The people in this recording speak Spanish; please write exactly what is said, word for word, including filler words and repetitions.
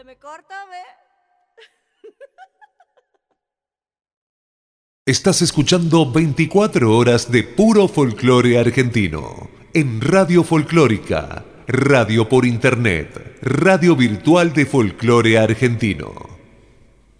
se me corta, ¿ve? Estás escuchando veinticuatro horas de puro folclore argentino en Radio Folclórica, radio por internet, radio virtual de folclore argentino.